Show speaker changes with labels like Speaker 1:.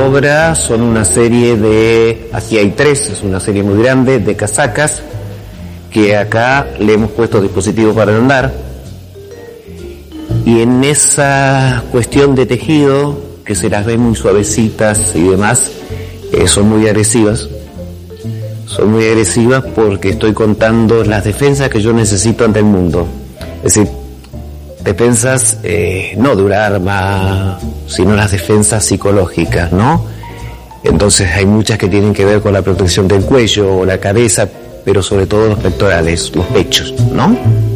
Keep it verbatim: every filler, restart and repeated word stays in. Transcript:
Speaker 1: obra son una serie de, aquí hay tres, es una serie muy grande, de casacas, que acá le hemos puesto dispositivo para andar, y en esa cuestión de tejido, que se las ve muy suavecitas y demás, eh, son muy agresivas, son muy agresivas porque estoy contando las defensas que yo necesito ante el mundo, es decir, defensas eh, no de un arma, sino las defensas psicológicas, ¿no? Entonces hay muchas que tienen que ver con la protección del cuello o la cabeza, pero sobre todo los pectorales, los pechos, ¿no?